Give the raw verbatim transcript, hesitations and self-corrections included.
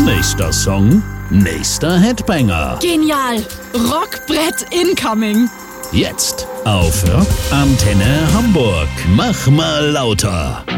Nächster Song, nächster Headbanger. Genial! Rockbrett incoming! Jetzt auf Rock Antenne Hamburg. Mach mal lauter.